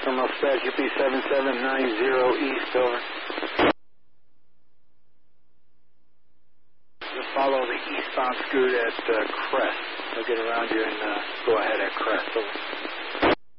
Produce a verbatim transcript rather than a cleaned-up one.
Terminal Stat U P seven seven nine zero East, over. Just follow the eastbound scoot at uh, Crest. They'll get around you and uh, go ahead at Crest, over.